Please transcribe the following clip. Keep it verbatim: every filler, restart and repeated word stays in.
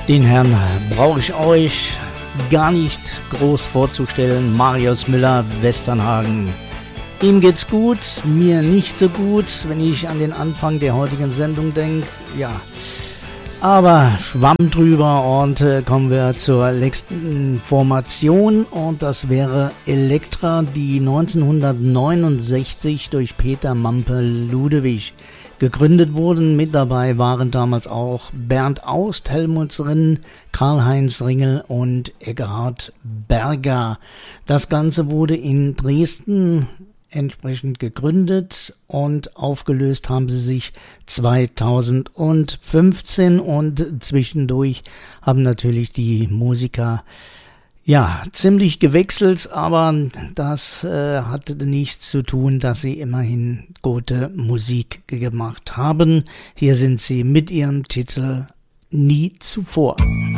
Den Herrn brauche ich euch gar nicht groß vorzustellen. Marius Müller, Westernhagen. Ihm geht's gut, mir nicht so gut, wenn ich an den Anfang der heutigen Sendung denke. Ja, aber Schwamm drüber und äh, kommen wir zur nächsten Formation und das wäre Elektra, die neunzehnhundertneunundsechzig durch Peter Mampe-Ludewig gegründet wurden. Mit dabei waren damals auch Bernd Aust, Helmut Rinn, Karl-Heinz Ringel und Eckhard Berger. Das Ganze wurde in Dresden entsprechend gegründet und aufgelöst haben sie sich zweitausendfünfzehn und zwischendurch haben natürlich die Musiker ja ziemlich gewechselt, aber das äh, hatte nichts zu tun, dass sie immerhin gute Musik gemacht haben. Hier sind sie mit ihrem Titel Nie zuvor.